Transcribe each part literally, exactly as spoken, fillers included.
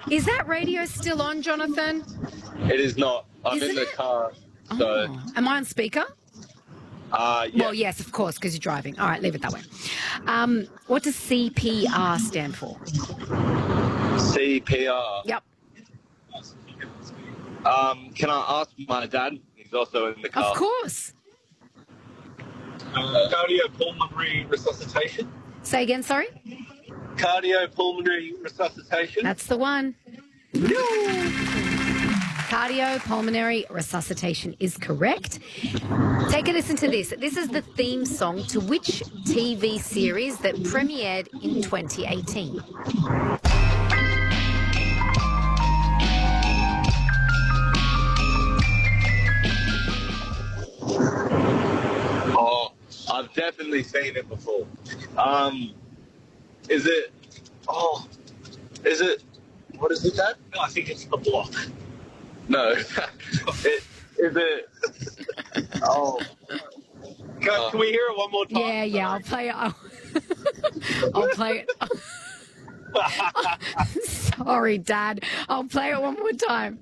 Is that radio still on, Jonathan? It is not. I'm Isn't in the it? car. So, Oh. Am I on speaker? uh, yeah. Well, yes, of course, because you're driving. All right, leave it that way. Um, what does C P R stand for? C P R. Yep. Um, can I ask my dad? He's also in the car. Of course. Uh, cardiopulmonary resuscitation. Say again, sorry? Cardiopulmonary resuscitation. That's the one. Cardiopulmonary resuscitation is correct. Take a listen to this. This is the theme song to which T V series that premiered in twenty eighteen? Oh, I've definitely seen it before. Um, is it? Oh, is it? What is it, Dad? I think it's The Block. No. it, is it? Oh. Can, Uh, can we hear it one more time? Yeah, yeah, I'll play it. I'll, I'll play it. Sorry, Dad. I'll play it one more time.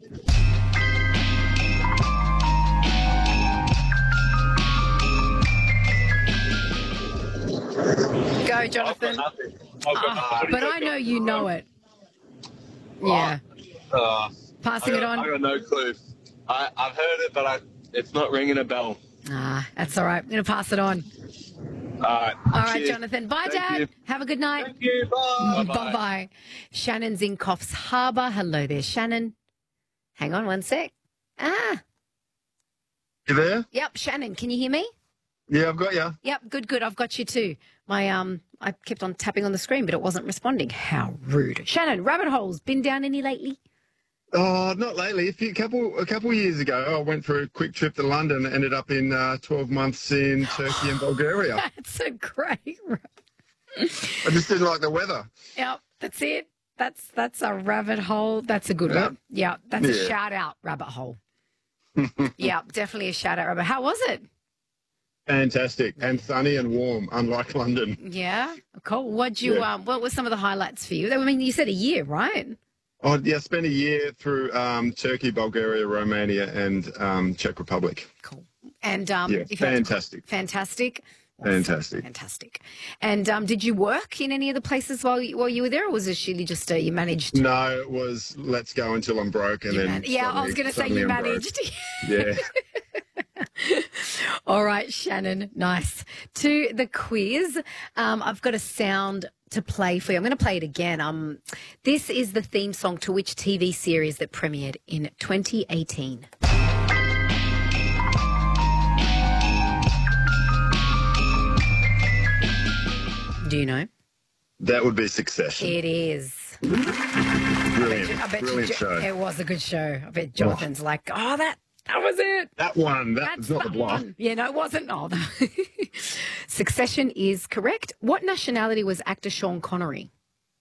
Go, Jonathan. I've got nothing. I've got Ah, nothing. but I know you know it. Yeah. Uh, Passing I it got, I on. got no clue. I, I've heard it, but I, it's not ringing a bell. Ah, that's all right. I'm going to pass it on. All right. All right, Cheers. Jonathan. Bye, Thank Dad. you. Have a good night. Thank you. Bye. Bye-bye. Shannon's in Coffs Harbour. Hello there, Shannon. Hang on one sec. Ah, You there? yep, Shannon. Can you hear me? Yeah, I've got you. Yep, good, good. I've got you too. My um, I kept on tapping on the screen, but it wasn't responding. How rude. Shannon, rabbit holes. Been down any lately? Oh, not lately. A few couple a couple years ago, I went for a quick trip to London. Ended up in uh, twelve months in Turkey and Bulgaria. That's a great. ra- I just didn't like the weather. Yep, that's it. That's that's a rabbit hole. That's a good Yeah. one. Yeah, that's a Yeah. shout out rabbit hole. Yeah, definitely a shout out rabbit. How was it? Fantastic and sunny and warm, unlike London. Yeah, cool. What'd you? Yeah. Um, what were some of the highlights for you? I mean, you said a year, right? Oh, yeah, spent a year through um, Turkey, Bulgaria, Romania, and um, Czech Republic. Cool. And um, Yeah, if you had to- fantastic. fantastic, Fantastic. fantastic. And um, did you work in any of the places while you, while you were there, or was it really just uh, you managed? No, it was let's go until I'm broke, and You then man- yeah, I was suddenly- going to say suddenly you I'm broke. managed. Yeah. All right, Shannon, nice. To the quiz, um, I've got a sound to play for you. I'm going to play it again. Um, this is the theme song to which T V series that premiered in twenty eighteen? Do you know? That would be Succession. It is. Brilliant, I bet brilliant you, show. it was a good show. I bet Jonathan's like, oh, that that was it. That one, that That's was not the block. one. Yeah, no, it wasn't. Oh, Succession is correct. What nationality was actor Sean Connery?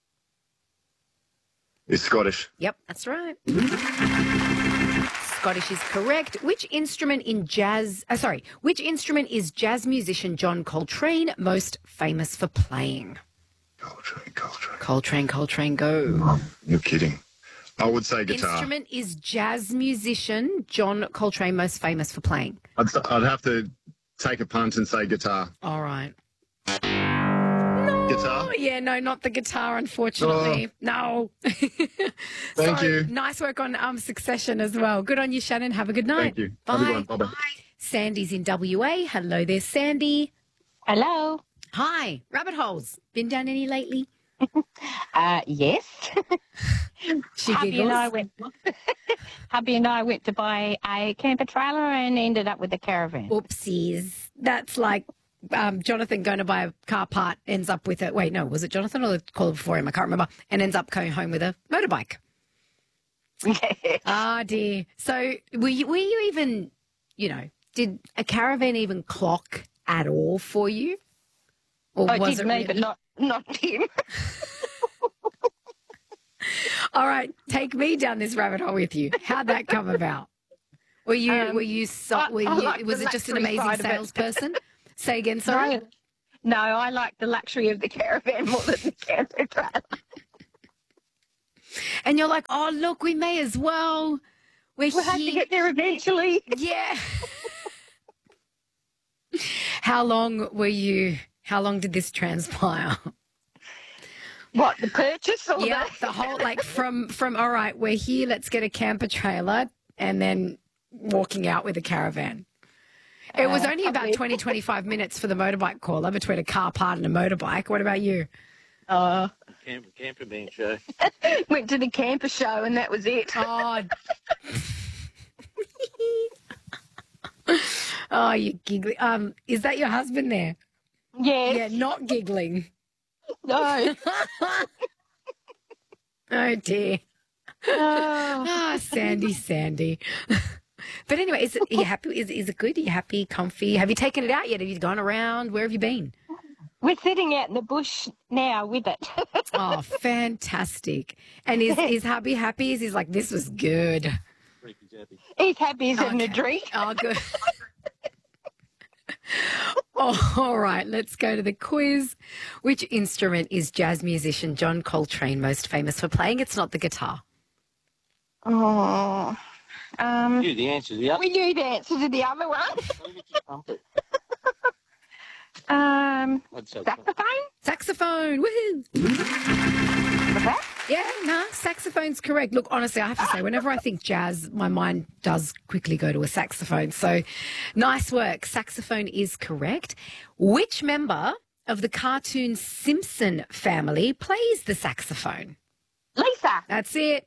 It's Scottish. Yep, that's right. Scottish is correct. Which instrument in jazz, uh, sorry, which instrument is jazz musician John Coltrane most famous for playing? Coltrane, Coltrane. Coltrane, Coltrane, go. You're kidding. I would say guitar. Instrument is jazz musician John Coltrane most famous for playing? I'd, I'd have to take a punt and say guitar. All right. Guitar? Oh, yeah, no, not the guitar, unfortunately. No. Thank Sorry. you. Nice work on um, Succession as well. Good on you, Shannon. Have a good night. Thank you. Bye. Have a good one. Bye-bye. Sandy's in W A. Hello there, Sandy. Hello. Hi. Rabbit holes. Been down any lately? Uh, yes. She Hubby giggles. and I went. Hubby and I went to buy a camper trailer and ended up with a caravan. Oopsies. That's like um, Jonathan going to buy a car part, ends up with a, wait, no, was it Jonathan or the caller before him? I can't remember. And ends up going home with a motorbike. Ah, dear. So were you, were you even, you know, did a caravan even clock at all for you? Or I was did it me, really- but not not him. All right, take me down this rabbit hole with you. How'd that come about? Were you Um, were you so, I- were I you like was the it just an luxury amazing side of it. salesperson? Say again, sorry. No, no, I like the luxury of the caravan more than the camper trailer. And you're like, oh, look, we may as well. We're We'll have to here. get there eventually. Yeah. How long were you, how long did this transpire? What, the purchase or Yeah, the... the whole, like from, from, all right, we're here, let's get a camper trailer, and then walking out with a caravan. It was Uh, only about probably. twenty, twenty-five minutes for the motorbike caller between a car part and a motorbike. What about you? Uh, Camper, camper van show. went to the camper show and that was it. Oh, oh, you giggling. Um, is that your husband there? Yes. Yeah, not giggling. No. Oh, dear. Oh. Ah, Sandy, Sandy. But anyway, is it, are you happy? Is, is it good? Are you happy, comfy? Have you taken it out yet? Have you gone around? Where have you been? We're sitting out in the bush now with it. Oh, fantastic. And is, is hubby happy? Is he like, this was good? Freaky's happy. He's happy he's having a Okay. drink. Oh, good. Oh, all right, let's go to the quiz. Which instrument is jazz musician John Coltrane most famous for playing? It's not the guitar. Oh. Um, You, the answer's the other. we knew the answer to the other one. Look at your trumpet. Um, I'd say saxophone? Saxophone. Woohoo. Was that? Yeah, nah, saxophone's correct. Look, honestly, I have to say, whenever I think jazz, my mind does quickly go to a saxophone. So nice work. Saxophone is correct. Which member of the cartoon Simpson family plays the saxophone? Lisa. That's it.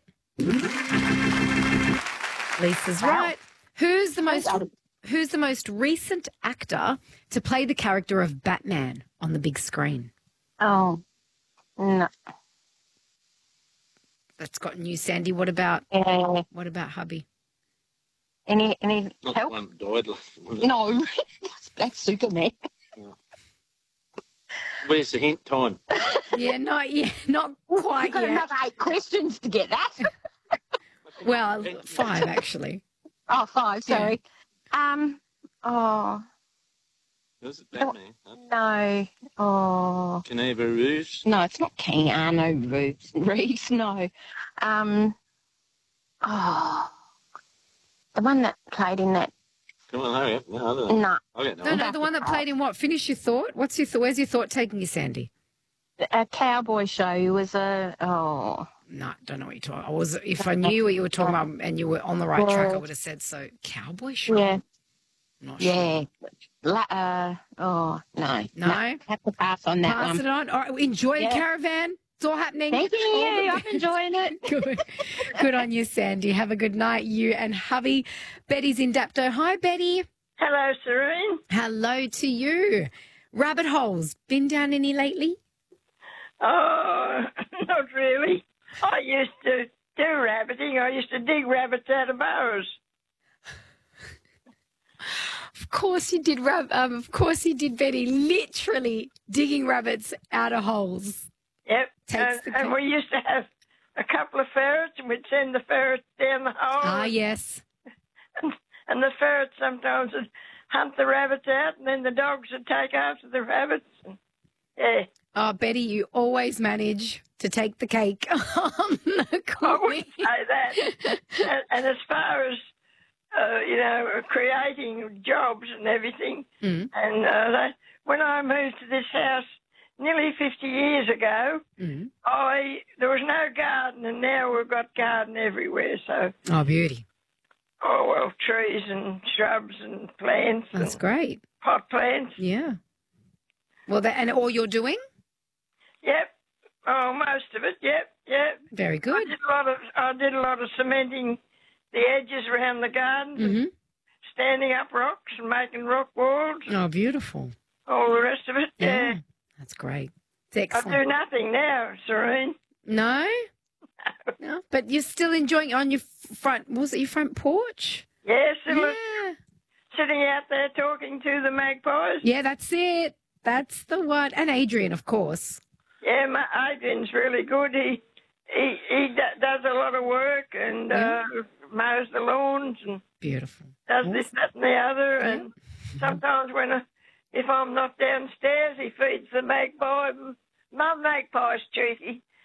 Lisa's Wow. right. Who's the most Well done. who's the most recent actor to play the character of Batman on the big screen? Oh, no. That's gotten you, Sandy. What about Yeah. what about hubby? Any, any not the help? one that died. was it? No. That's Superman. Where's the hint? Time. Yeah, not yet, not quite You've got yet. another eight questions to get that. Well, five actually. Oh, five, Yeah. sorry. Um, oh, Was it Batman? Huh? no. Oh, Geneva Rouge? no, it's not Keanu Reeves. Reeves, no. Um, oh, the one that played in that, Come on, hurry up. No, I don't know. no, I got no. No, no, the one that played in what? Finish your thought. What's your thought? Where's your thought taking you, Sandy? a cowboy show. He was a, oh, No, don't know what you're talking. I was if I knew what you were talking about and you were on the right track, I Well, would have said so. Cowboy show. yeah, Not sure. yeah. La, uh, oh, no. No? Have to pass on that Pass one. it on. All right, enjoy Yeah. the caravan. It's all happening. Thank you. All the I'm best. enjoying it. Good. Good on you, Sandy. Have a good night, you and hubby. Betty's in Dapto. Hi, Betty. Hello, Serene. Hello to you. Rabbit holes. Been down any lately? Oh, not really. I used to do rabbiting. I used to dig rabbits out of burrows. Of course you did, Rab. Um, of course you did, Betty. Literally digging rabbits out of holes. Yep. Takes And, the and cake. we used to have a couple of ferrets, and we'd send the ferrets down the hole. Ah, yes. And the ferrets sometimes would hunt the rabbits out, and then the dogs would take after the rabbits. And, yeah. Oh, Betty, you always manage to take the cake on the I quiz. wouldn't say that. and, and as far as, uh, you know, creating jobs and everything, Mm. and uh, that, when I moved to this house nearly fifty years ago, Mm. I there was no garden, and now we've got garden everywhere. So, Oh, beauty. oh, well, trees and shrubs and plants That's and great. pot plants. Yeah. Well, that, and all you're doing? Yep. Oh, most of it. Yep, yep. Very I good. did a lot of I did a lot of cementing the edges around the garden, Mm-hmm. standing up rocks and making rock walls, and Oh, beautiful. all the rest of it. Yeah. Yeah. That's great. It's I excellent. do nothing now, Serene. No? No? But you're still enjoying it on your f- front, was it your front porch? Yeah, still Yeah. sitting out there talking to the magpies. Yeah, that's it. That's the one. And Adrian, of course. Yeah, my Adrian's really good. He he he d- does a lot of work and Yeah. uh, mows the lawns and Beautiful. does this, that, and the other. Yeah. And sometimes when I, if I'm not downstairs, he feeds the magpie. Mum magpie's cheeky.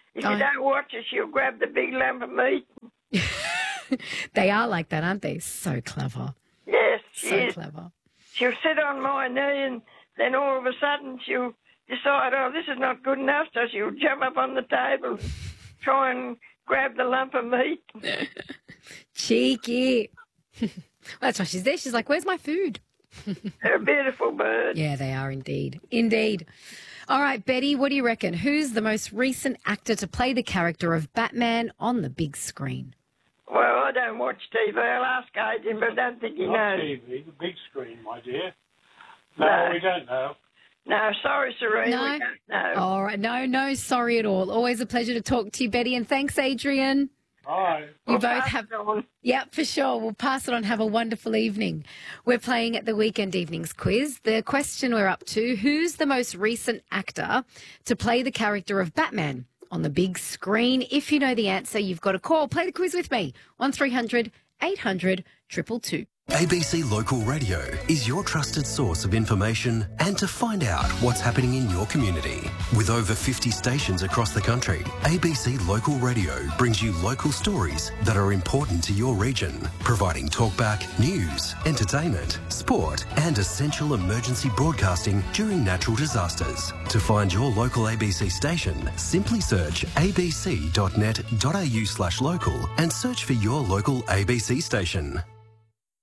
If Oh. you don't watch her, she'll grab the big lump of meat. They are like that, aren't they? So clever. Yes, she So is. clever. She'll sit on my knee and then all of a sudden she'll decide, oh, this is not good enough, so she'll jump up on the table and try and grab the lump of meat. Cheeky. That's why she's there. She's like, where's my food? They're a beautiful bird. Yeah, they are indeed. Indeed. All right, Betty, what do you reckon? Who's the most recent actor to play the character of Batman on the big screen? Well, I don't watch T V. I'll ask Adrian, but I don't think he Not knows. T V, the big screen, my dear. No, No. we don't know. No, sorry, Serena, No? we don't know. All right. No, no, sorry at all. Always a pleasure to talk to you, Betty. And thanks, Adrian. All right. You We'll both pass have... it on. Yep, for sure. We'll pass it on. Have a wonderful evening. We're playing at the Weekend Evenings quiz. The question we're up to, who's the most recent actor to play the character of Batman on the big screen? If you know the answer, you've got to call. Play the quiz with me. one three hundred eight hundred two two two. A B C Local Radio is your trusted source of information and to find out what's happening in your community. With over fifty stations across the country, A B C Local Radio brings you local stories that are important to your region, providing talkback, news, entertainment, sport and essential emergency broadcasting during natural disasters. To find your local A B C station, simply search abc dot net dot a u slash local and search for your local A B C station.